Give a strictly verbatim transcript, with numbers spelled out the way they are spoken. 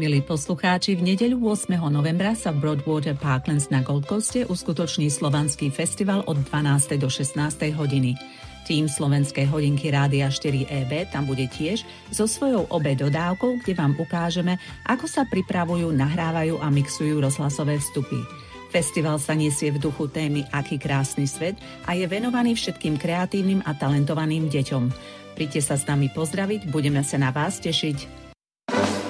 Milí poslucháči, v nedeľu ôsmeho novembra sa v Broadwater Parklands na Gold Coaste uskutoční slovanský festival od dvanástej do šestnástej hodiny. Tým slovenskej hodinky Rádia štyri é bé tam bude tiež so svojou obe dodávkou, kde vám ukážeme, ako sa pripravujú, nahrávajú a mixujú rozhlasové vstupy. Festival sa nesie v duchu témy Aký krásny svet a je venovaný všetkým kreatívnym a talentovaným deťom. Príďte sa s nami pozdraviť, budeme sa na vás tešiť.